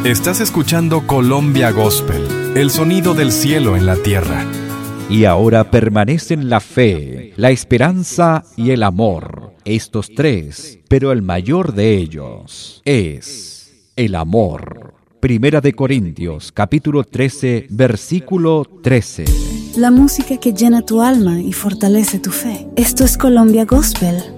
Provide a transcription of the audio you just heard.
Estás escuchando Colombia Gospel, el sonido del cielo en la tierra. Y ahora permanecen la fe, la esperanza y el amor, estos tres, pero el mayor de ellos es el amor. Primera de Corintios, capítulo 13, versículo 13. La música que llena tu alma y fortalece tu fe. Esto es Colombia Gospel